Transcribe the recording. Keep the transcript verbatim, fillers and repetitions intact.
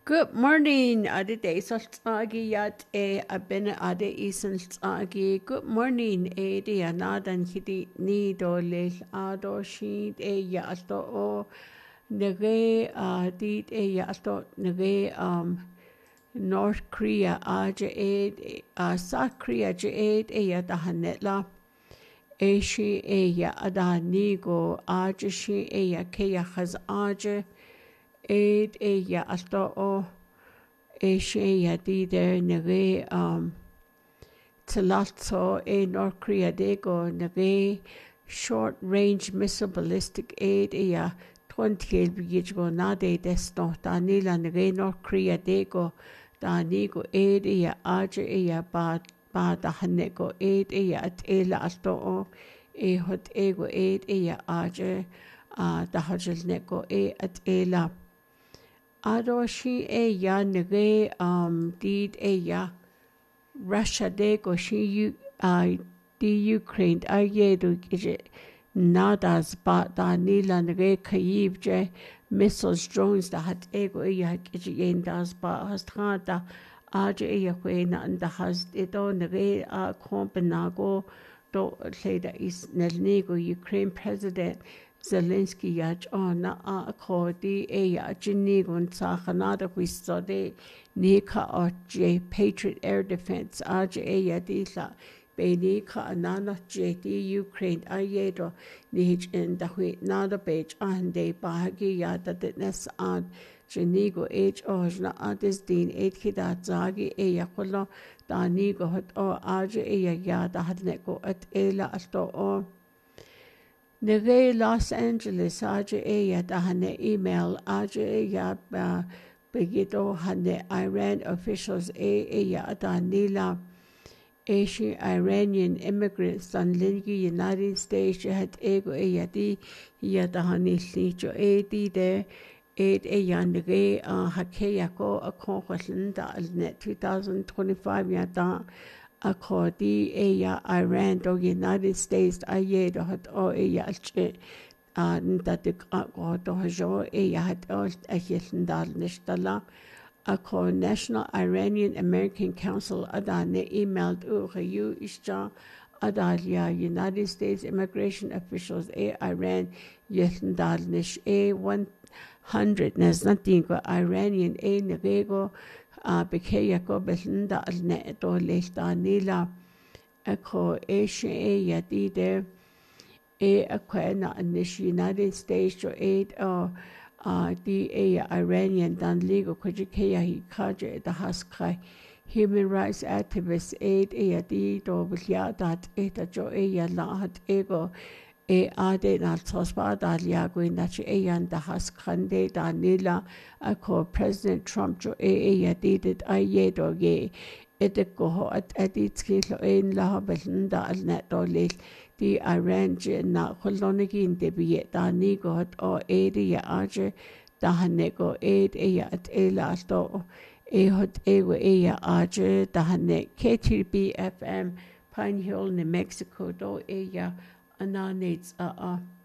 Good morning, Ade Desaltsagi yat e abin Ade Isaltsagi. Good morning, Ade Anadan Hidi Nido Lil Ado Sheet e Yasto o Nege Adit e Yasto Nege um North Korea Aja Aid uh South Korea J Aid e Yatahanetla. E she e ya Adanigo Aja she e ya Kea Haz Aja. Aid e ya alto o e she ya di there nage um Talatso e North Korea dego nage short range missile ballistic aid e ya twenty el bigigo na de desto danila nage North Korea dego danigo aid e ya aja e ya ba ba da hanego aid e ya at e la alto o e hot ego aid e ya aja a da hajel neko e at e la Adoshi e ya nege um did e ya Russia de go shi you uh the Ukraine a ye do ije nadas ba da nila nege kayib je missiles drones da hat ego e ya ije yen das ba has da aje e ya kwena and da has ito nege a kompenago do leda is nelnego Ukraine president Zelensky yach on na akodi e ya jinigun sa khanada quistode nika o j Patriot Air Defense aj e ya dila be nika anana j di Ukraine ayedo nij in da hui nada page an de bahagi ya da nes an jinigo h o na adis din eight kida zagi e ya kullo da nigo hot o aj e ya ya da hadne ko at ela asto o Nege Los Angeles aja e ya dahane email aja e ya ba begito hane Iran officials e e ya danila Asian Iranian immigrants dan lingi United States had ego e ya di ya dahane licho e di de e e ya nege hake ya ko a konkwaslinda alnet twenty twenty-five ya da Akodi e ya Iran do United States aye do hat o e ya che an tatik ko do jo e ya hat o a yesndal nishtala ako National Iranian American Council adane emailed u yu isja adalia United States immigration officials e Iran yesndal nish e one hundred nas nothing ko Iranian e negego a bekeya ko belinda alne to lesta nila ako Asia e ya di de e akwena anish United States or aid or uh di e Iranian dan legal kujikeya hi kaje da haskai human rights activists aid e ya di do bilya dat e ta jo e ya la hat ego e ade na tospa da liya go na che e yan da has khande da nila ako President Trump jo e e ya did ai ye do ge et ko ho at edit skilo en la belnda al net do le di Iran je na kolonigi in de bi da ni go hat o e de ya aje da hane go e de ya at e la do e hot e go e ya aje da hane K T B F M Pine Hill New Mexico do e ya Anna needs uh uh